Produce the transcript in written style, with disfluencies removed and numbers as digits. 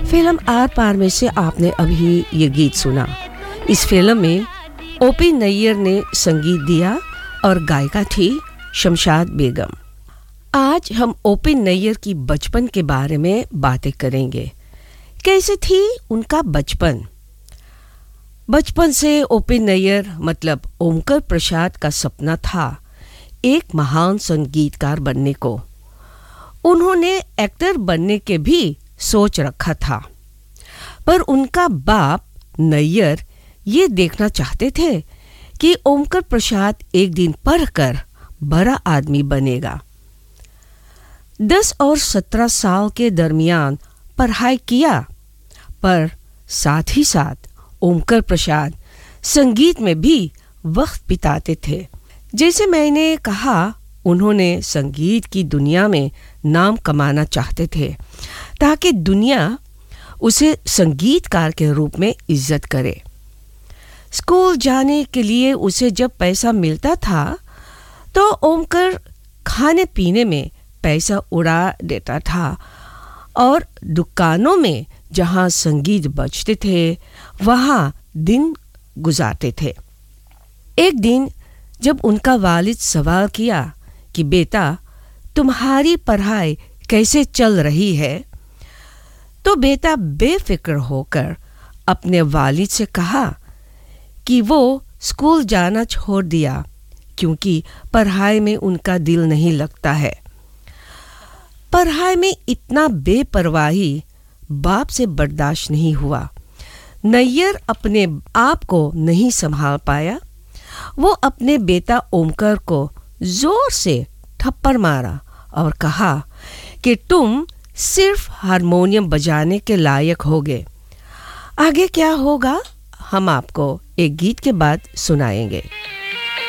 Film are पार में से आपने अभी ये गीत सुना। इस फिल्म में ओपी नैयर ने संगीत दिया और गायिका थी शमशाद बेगम। आज हम ओपी नैयर की बचपन के बारे में बातें करेंगे। कैसे थी उनका बचपन? बचपन से ओपी नैयर मतलब ओमकर प्रसाद का सपना था एक महान संगीतकार बनने को। उन्होंने एक्टर बनने के भी सोच रखा था, पर उनका बाप नैयर ये देखना चाहते थे कि ओमकर प्रसाद एक दिन पढ़कर बड़ा आदमी बनेगा। 10 और 17 साल के दरमियान पढ़ाई किया, पर साथ ही साथ ओमकर प्रसाद संगीत में भी वक्त बिताते थे। जैसे मैंने कहा, उन्होंने संगीत की दुनिया में नाम कमाना चाहते थे ताकि दुनिया उसे संगीतकार के रूप में इज्जत करे। स्कूल जाने के लिए उसे जब पैसा मिलता था तो ओमकर खाने पीने में पैसा उड़ा देता था और दुकानों में जहाँ संगीत बजते थे वहाँ दिन गुजारते थे। एक दिन जब उनका वालिद सवाल किया कि बेटा, तुम्हारी पढ़ाई कैसे चल रही है, तो बेटा बेफिक्र होकर अपने वालिद से कहा कि वो स्कूल जाना छोड़ दिया क्योंकि पढ़ाई में उनका दिल नहीं लगता है। पढ़ाई में इतना बेपरवाही बाप से बर्दाश्त नहीं हुआ। नैयर अपने आप को नहीं संभाल पाया। वो अपने बेटा ओमकर को जोर से थप्पड़ मारा और कहा कि तुम सिर्फ हारमोनियम बजाने के लायक होगे। आगे क्या होगा हम आपको एक गीत के बाद सुनाएंगे।